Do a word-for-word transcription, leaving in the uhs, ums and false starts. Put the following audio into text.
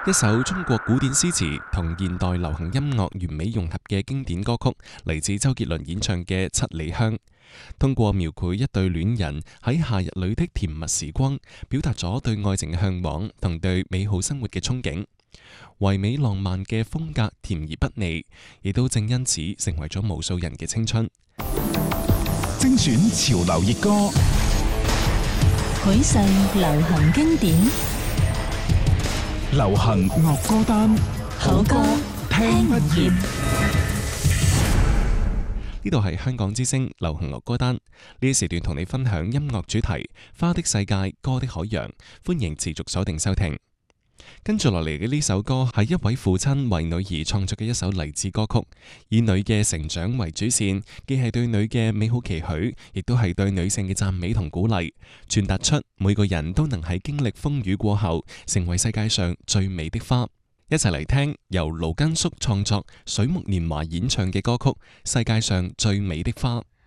一首中國古典詩詞同現代流行音樂完美融合嘅經典歌曲，嚟自周杰倫演唱嘅《七里香》。通過描繪一對戀人喺夏日裏的甜蜜時光，表達咗對愛情嘅向往同對美好生活嘅憧憬。唯美浪漫嘅風格甜而不膩，亦都正因此成為咗無數人嘅青春。 精選潮流熱歌， 許世流行經典， 流行樂歌單， 好歌聽不厭。 呢度係香港之聲流行樂歌單，呢一時段同你分享音樂主題花的世界，歌的海洋，歡迎持續鎖定收聽。跟住落嚟嘅呢首歌係一位父親為女兒創作嘅一首勵志歌曲，以女嘅成長為主線，既係對女嘅美好期許，亦都係對女性嘅讚美同鼓勵，傳達出每個人都能喺經歷風雨過後，成為世界上最美的花。一齊嚟聽由盧根叔創作、水木年華演唱嘅歌曲《世界上最美的花》。